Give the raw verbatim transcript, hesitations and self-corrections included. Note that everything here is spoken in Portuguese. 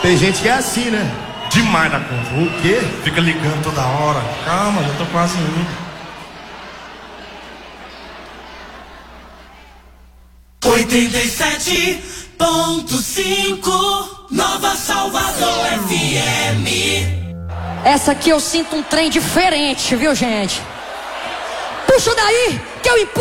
Tem gente que é assim, né? Demais da conta. O quê? Fica ligando toda hora. Calma, já tô quase indo. oitenta e sete ponto cinco Nova Salvador F M. Essa aqui eu sinto um trem diferente, viu, gente? Puxa daí, que eu empurro.